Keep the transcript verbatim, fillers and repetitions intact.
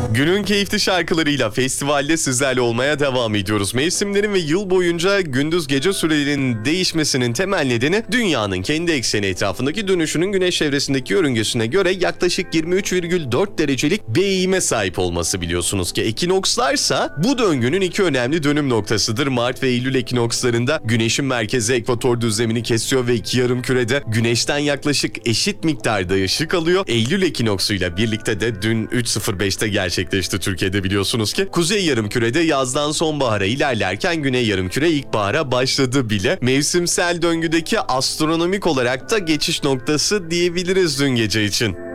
Günün keyifli şarkılarıyla festivalde sizlerle olmaya devam ediyoruz. Mevsimlerin ve yıl boyunca gündüz gece sürelerinin değişmesinin temel nedeni dünyanın kendi ekseni etrafındaki dönüşünün güneş çevresindeki yörüngesine göre yaklaşık yirmi üç virgül dört derecelik bir eğime sahip olması. Biliyorsunuz ki ekinokslarsa bu döngünün iki önemli dönüm noktasıdır. Mart ve Eylül ekinokslarında güneşin merkezi ekvator düzlemini kesiyor ve iki yarımkürede güneşten yaklaşık eşit miktarda ışık alıyor. Eylül ekinoksuyla birlikte de dün üç sıfır beşte gerçekleşti Türkiye'de, biliyorsunuz ki. Kuzey yarımkürede yazdan sonbahara ilerlerken güney yarımküre ilkbahara başladı bile. Mevsimsel döngüdeki astronomik olarak da geçiş noktası diyebiliriz dün gece için.